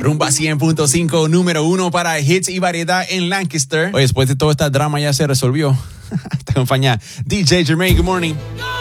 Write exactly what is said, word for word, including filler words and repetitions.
Rumba cien punto cinco, número uno para hits y variedad en Lancaster. Oye, después de todo este drama ya se resolvió. Te acompaña D J Jermaine. Good morning.